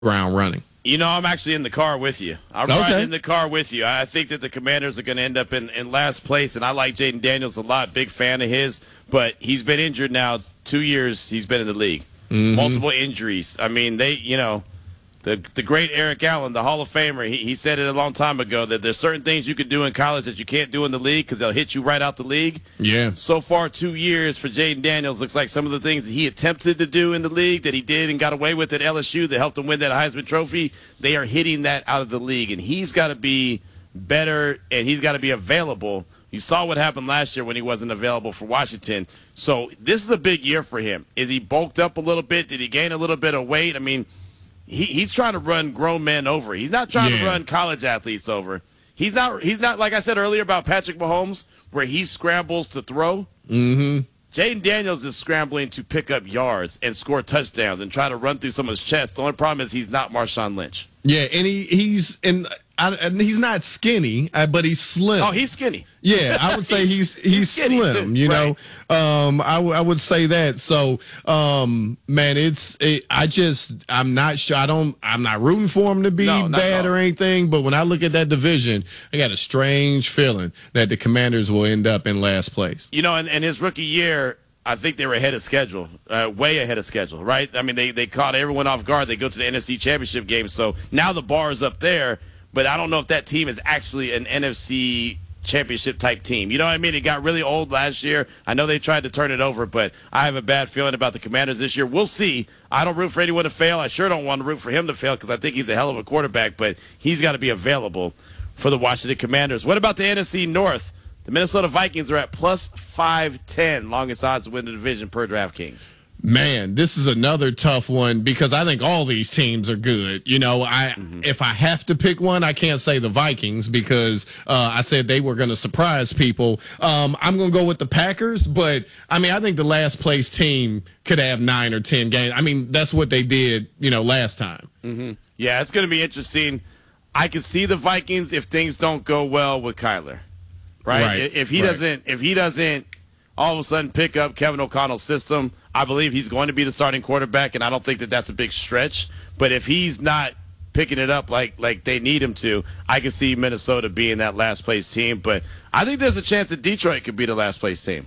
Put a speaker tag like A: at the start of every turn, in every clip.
A: ground running.
B: You know, I'm actually in the car with you. I'm riding in the car with you. I think that the Commanders are going to end up in last place, and I like Jaden Daniels a lot, big fan of his, but he's been injured now 2 years he's been in the league. Multiple injuries. I mean, the great Eric Allen, the Hall of Famer, he said it a long time ago that there's certain things you can do in college that you can't do in the league because they'll hit you right out the league.
A: Yeah.
B: So far, 2 years for Jaden Daniels looks like some of the things that he attempted to do in the league that he did and got away with at LSU that helped him win that Heisman Trophy, they are hitting that out of the league. And he's got to be better and he's got to be available. You saw what happened last year when he wasn't available for Washington. So this is a big year for him. Is he bulked up a little bit? Did he gain a little bit of weight? I mean, he's trying to run grown men over. He's not trying to run college athletes over. He's not like I said earlier about Patrick Mahomes, where he scrambles to throw. Jaden Daniels is scrambling to pick up yards and score touchdowns and try to run through someone's chest. The only problem is he's not Marshawn Lynch.
A: Yeah, and he's not skinny, but he's slim.
B: Oh, he's skinny.
A: Yeah, I would say he's slim. You know, I would say that. So, man, I'm not sure. I'm not rooting for him to be bad or anything. But when I look at that division, I got a strange feeling that the Commanders will end up in last place.
B: You know, and his rookie year, I think they were ahead of schedule, way ahead of schedule, right? I mean, they caught everyone off guard. They go to the NFC Championship game, so now the bar is up there. But I don't know if that team is actually an NFC Championship type team. You know what I mean? It got really old last year. I know they tried to turn it over, but I have a bad feeling about the Commanders this year. We'll see. I don't root for anyone to fail. I sure don't want to root for him to fail because I think he's a hell of a quarterback, but he's got to be available for the Washington Commanders. What about the NFC North? The Minnesota Vikings are at plus 510, longest odds to win the division per DraftKings.
A: Man, this is another tough one because I think all these teams are good. You know, if I have to pick one, I can't say the Vikings because I said they were going to surprise people. I'm going to go with the Packers, but, I mean, I think the last place team could have 9 or 10 games. I mean, that's what they did, last time.
B: Yeah, it's going to be interesting. I can see the Vikings if things don't go well with Kyler. Right? If he doesn't all of a sudden pick up Kevin O'Connell's system, I believe he's going to be the starting quarterback, and I don't think that that's a big stretch. But if he's not picking it up like they need him to, I can see Minnesota being that last-place team. But I think there's a chance that Detroit could be the last-place team.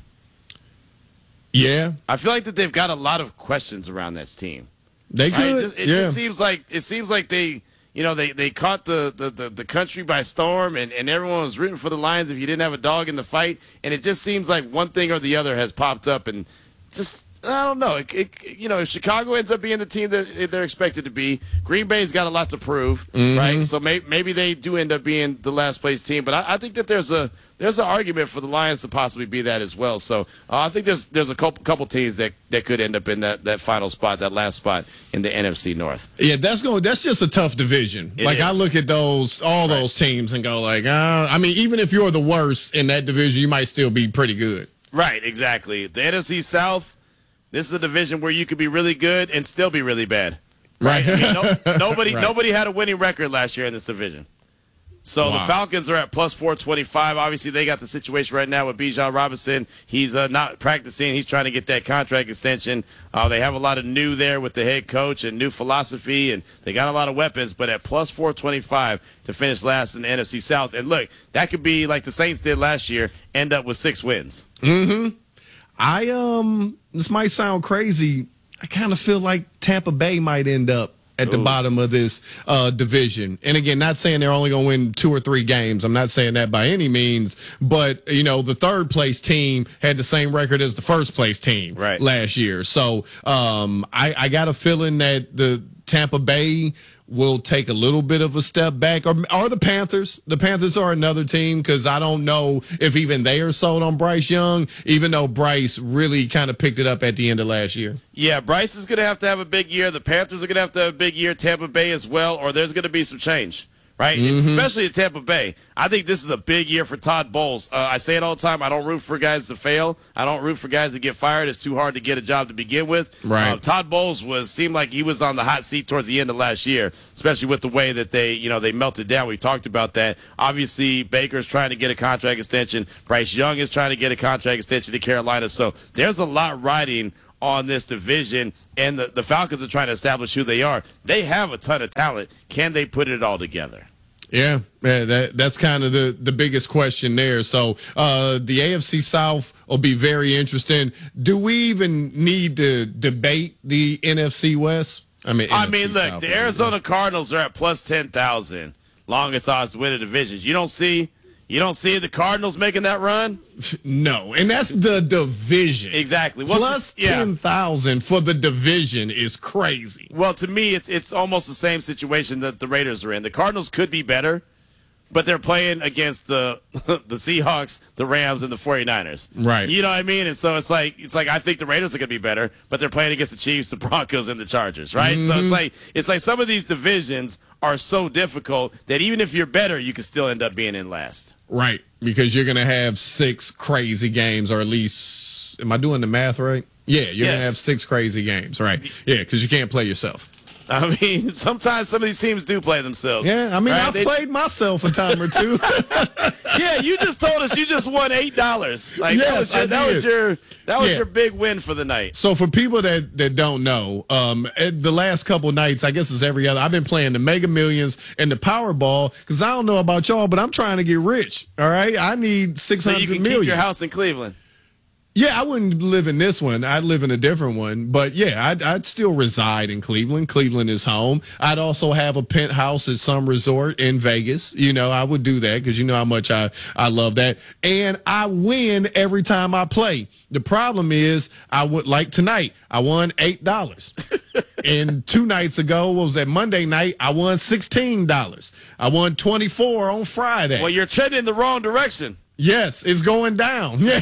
A: Yeah.
B: I feel like that they've got a lot of questions around this team.
A: They could.
B: It just seems like they – they caught the country by storm, and everyone was rooting for the Lions if you didn't have a dog in the fight. And it just seems like one thing or the other has popped up, and just I don't know. If Chicago ends up being the team that they're expected to be, Green Bay's got a lot to prove, right? So maybe they do end up being the last place team. But I think that there's an argument for the Lions to possibly be that as well. So I think there's a couple teams that could end up in that final spot, that last spot in the NFC North.
A: Yeah, that's just a tough division. I look at those teams and go I mean, even if you're the worst in that division, you might still be pretty good.
B: Right, exactly. The NFC South, this is a division where you could be really good and still be really bad. Right. I mean, nobody had a winning record last year in this division. So the Falcons are at plus 425. Obviously, they got the situation right now with Bijan Robinson. He's not practicing. He's trying to get that contract extension. They have a lot of new there with the head coach and new philosophy, and they got a lot of weapons. But at plus 425 to finish last in the NFC South. And look, that could be like the Saints did last year, end up with 6 wins.
A: This might sound crazy. I kind of feel like Tampa Bay might end up at the bottom of this division. And again, not saying they're only going to win 2 or 3 games. I'm not saying that by any means. But, the third place team had the same record as the first place team last year. So I got a feeling that the Tampa Bay will take a little bit of a step back. Or the Panthers. The Panthers are another team because I don't know if even they are sold on Bryce Young, even though Bryce really kind of picked it up at the end of last year.
B: Yeah, Bryce is going to have a big year. The Panthers are going to have a big year. Tampa Bay as well, or there's going to be some change. Right, especially at Tampa Bay. I think this is a big year for Todd Bowles. I say it all the time. I don't root for guys to fail. I don't root for guys to get fired. It's too hard to get a job to begin with.
A: Right.
B: Todd Bowles seemed like he was on the hot seat towards the end of last year, especially with the way that they melted down. We talked about that. Obviously, Baker's trying to get a contract extension. Bryce Young is trying to get a contract extension to Carolina. So there's a lot riding on this division, and the Falcons are trying to establish who they are. They have a ton of talent. Can they put it all together?
A: Yeah, that's kind of the biggest question there. So the AFC South will be very interesting. Do we even need to debate the NFC West? I mean,
B: look, South, the Arizona Cardinals are at plus 10,000, longest odds to win the divisions. You don't see the Cardinals making that run?
A: No, and that's the division.
B: Exactly.
A: Plus 10,000 for the division is crazy.
B: Well, to me, it's almost the same situation that the Raiders are in. The Cardinals could be better, but they're playing against the Seahawks, the Rams, and the 49ers.
A: Right.
B: You know what I mean? And so it's like I think the Raiders are going to be better, but they're playing against the Chiefs, the Broncos, and the Chargers, right?
A: Mm-hmm.
B: So it's like some of these divisions are so difficult that even if you're better, you can still end up being in last.
A: Right, because you're going to have 6 crazy games, or at least, am I doing the math right? Yeah, you're going to have 6 crazy games, right? Yeah, because you can't play yourself.
B: I mean, sometimes some of these teams do play themselves.
A: Yeah, I mean,
B: right?
A: I've played myself a time or two.
B: Yeah, you just told us you just won $8. Like
A: yes,
B: that was your big win for the night.
A: So for people that don't know, the last couple nights, I guess it's every other, I've been playing the Mega Millions and the Powerball because I don't know about y'all, but I'm trying to get rich. All right, I need 600
B: million. So you can
A: million.
B: keep your house in Cleveland.
A: Yeah, I wouldn't live in this one. I'd live in a different one. But, yeah, I'd still reside in Cleveland. Cleveland is home. I'd also have a penthouse at some resort in Vegas. You know, I would do that because you know how much I love that. And I win every time I play. The problem is like tonight, I won $8. And 2 nights ago, what was that, Monday night, I won $16. I won $24 on Friday.
B: Well, you're trending in the wrong direction.
A: Yes, it's going down. Yeah.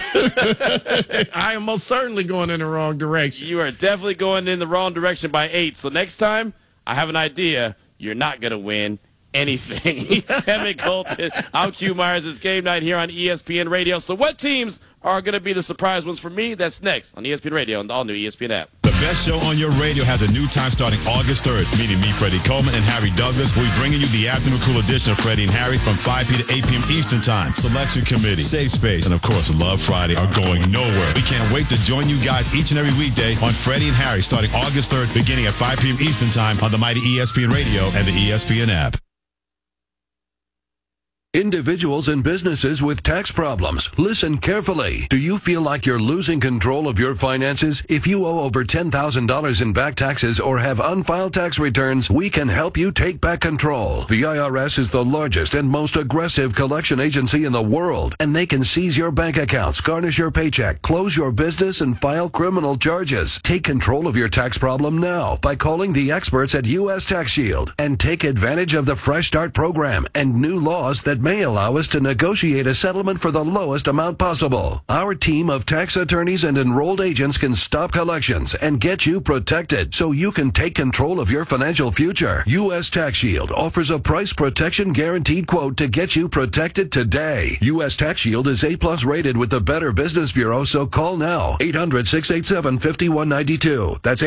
A: I am most certainly going in the wrong direction.
B: You are definitely going in the wrong direction by 8. So next time, I have an idea. You're not going to win anything. He's Emmett Colton. I'm Q Myers. It's game night here on ESPN Radio. So what teams are going to be the surprise ones for me? That's next on ESPN Radio and the all-new ESPN app.
C: The best show on your radio has a new time starting August 3rd. Meeting me, Freddie Coleman, and Harry Douglas. We'll be bringing you the afternoon cool edition of Freddie and Harry from 5 p. to 8 p.m. Eastern Time. Selection Committee, Safe Space, and of course, Love Friday are going nowhere. We can't wait to join you guys each and every weekday on Freddie and Harry starting August 3rd, beginning at 5 p.m. Eastern Time on the mighty ESPN Radio and the ESPN app.
D: Individuals and businesses with tax problems, listen carefully. Do you feel like you're losing control of your finances? If you owe over $10,000 in back taxes or have unfiled tax returns, we can help you take back control. The IRS is the largest and most aggressive collection agency in the world, and they can seize your bank accounts, garnish your paycheck, close your business, and file criminal charges. Take control of your tax problem now by calling the experts at U.S. Tax Shield and take advantage of the Fresh Start program and new laws that may allow us to negotiate a settlement for the lowest amount possible. Our team of tax attorneys and enrolled agents can stop collections and get you protected so you can take control of your financial future. U.S. Tax Shield offers a price protection guaranteed quote to get you protected today. U.S. Tax Shield is A+ rated with the Better Business Bureau, so call now. 800-687-5192. That's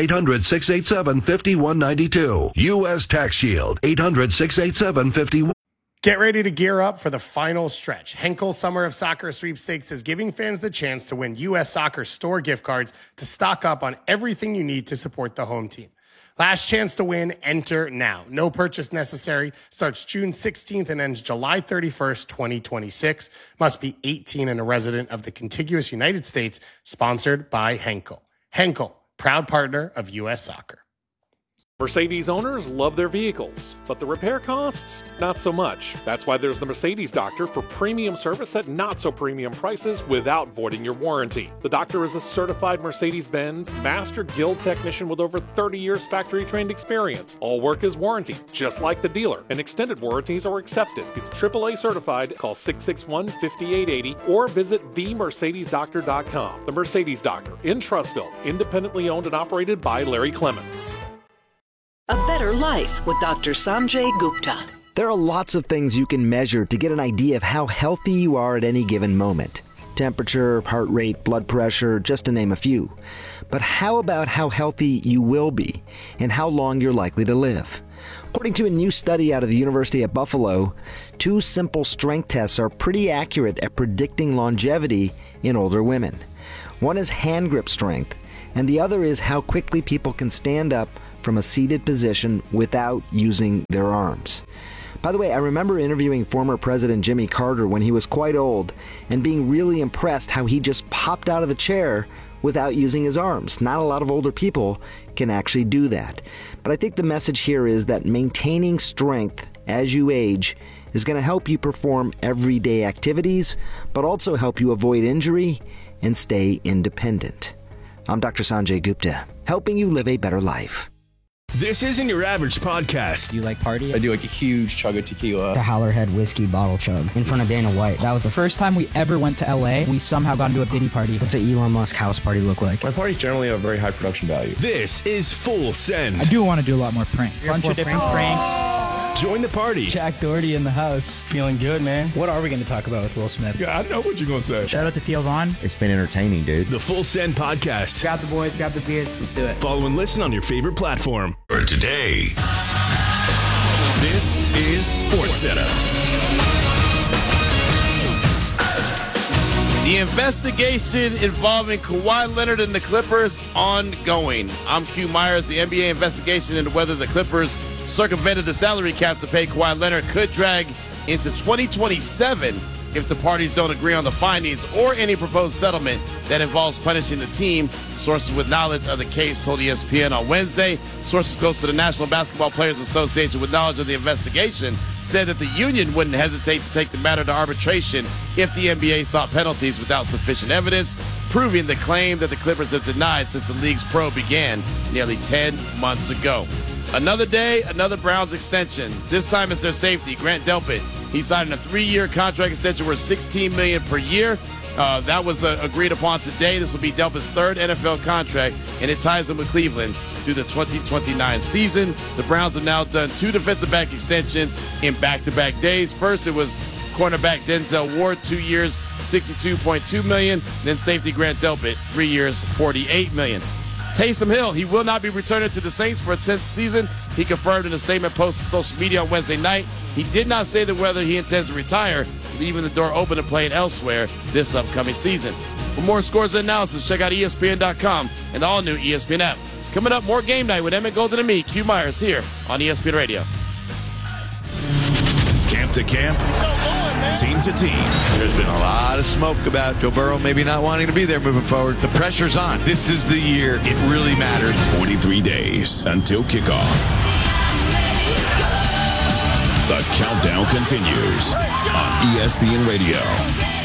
D: 800-687-5192. U.S. Tax Shield. 800-687-5192.
E: Get ready to gear up for the final stretch. Henkel Summer of Soccer Sweepstakes is giving fans the chance to win U.S. Soccer store gift cards to stock up on everything you need to support the home team. Last chance to win, enter now. No purchase necessary. Starts June 16th and ends July 31st, 2026. Must be 18 and a resident of the contiguous United States. Sponsored by Henkel. Henkel, proud partner of U.S. Soccer.
F: Mercedes owners love their vehicles, but the repair costs, not so much. That's why there's the Mercedes Doctor for premium service at not so premium prices without voiding your warranty. The Doctor is a certified Mercedes-Benz Master Guild technician with over 30 years factory-trained experience. All work is warranty, just like the dealer, and extended warranties are accepted. He's AAA certified. Call 661-5880 or visit themercedesdoctor.com. The Mercedes Doctor in Trussville, independently owned and operated by Larry Clements.
G: A better life with Dr. Sanjay Gupta.
H: There are lots of things you can measure to get an idea of how healthy you are at any given moment. Temperature, heart rate, blood pressure, just to name a few. But how about how healthy you will be and how long you're likely to live? According to a new study out of the University at Buffalo, 2 simple strength tests are pretty accurate at predicting longevity in older women. One is hand grip strength, and the other is how quickly people can stand up from a seated position without using their arms. By the way, I remember interviewing former President Jimmy Carter when he was quite old and being really impressed how he just popped out of the chair without using his arms. Not a lot of older people can actually do that. But I think the message here is that maintaining strength as you age is going to help you perform everyday activities, but also help you avoid injury and stay independent. I'm Dr. Sanjay Gupta, helping you live a better life.
I: This isn't your average podcast.
J: Do you like party?
K: I do like a huge chug of tequila.
J: The Howlerhead whiskey bottle chug in front of Dana White. That was the first time we ever went to LA. We somehow got into a Diddy party. What's an Elon Musk house party look like?
K: My parties generally have very high production value.
I: This is Full Send.
J: I do want to do a lot more pranks. Bunch of different pranks.
I: Join the party.
J: Jack Doherty in the house. Feeling good, man. What are we going to talk about with Will Smith?
C: Yeah, I know what you're going to say.
J: Shout out to Theo Vaughn.
H: It's been entertaining, dude.
I: The Full Send podcast.
J: Grab the boys, grab the beers. Let's do it.
I: Follow and listen on your favorite platform.
D: For today,
L: this is SportsCenter.
B: The investigation involving Kawhi Leonard and the Clippers ongoing. I'm Q Myers. The NBA investigation into whether the Clippers circumvented the salary cap to pay Kawhi Leonard could drag into 2027 if the parties don't agree on the findings or any proposed settlement that involves punishing the team. Sources with knowledge of the case told ESPN on Wednesday. Sources close to the National Basketball Players Association with knowledge of the investigation said that the union wouldn't hesitate to take the matter to arbitration if the NBA sought penalties without sufficient evidence, proving the claim that the Clippers have denied since the league's probe began nearly 10 months ago. Another day, another Browns extension. This time it's their safety, Grant Delpit. He signed a 3-year contract extension worth $16 million per year. That was agreed upon today. This will be Delpit's third NFL contract, and it ties him with Cleveland through the 2029 season. The Browns have now done 2 defensive back extensions in back-to-back days. First, it was cornerback Denzel Ward, 2 years, $62.2 million. Then safety Grant Delpit, 3 years, $48 million. Taysom Hill, he will not be returning to the Saints for a 10th season. He confirmed in a statement posted to social media on Wednesday night. He did not say that whether he intends to retire, leaving the door open to playing elsewhere this upcoming season. For more scores and analysis, check out ESPN.com and the all-new ESPN app. Coming up, more Game Night with Emmett Golden and me, Q Myers, here on ESPN Radio.
L: Camp to camp, team to team.
M: There's been a lot of smoke about Joe Burrow maybe not wanting to be there moving forward. The pressure's on. This is the year it really matters.
L: 43 days until kickoff. The countdown continues on ESPN Radio.